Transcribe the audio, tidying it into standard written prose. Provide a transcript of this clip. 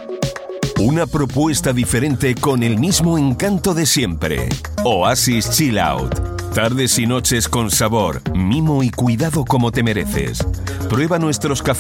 Una propuesta diferente con el mismo encanto de siempre. Oasis Chill Out. Tardes y noches con sabor, mimo y cuidado como te mereces. Prueba nuestros cafés